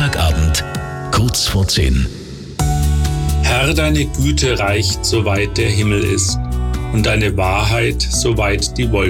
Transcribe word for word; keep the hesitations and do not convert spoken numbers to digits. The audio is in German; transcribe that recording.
Sonntagabend, kurz vor zehn. Herr, deine Güte reicht, soweit der Himmel ist, und deine Wahrheit, soweit die Wolken